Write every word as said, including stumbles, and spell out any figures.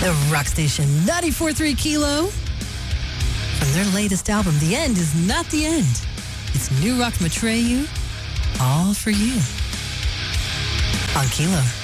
The Rock Station ninety-four point three Kilo. From their latest album, The End is Not the End. It's New Rock Matreyu, all for you. On Kilo.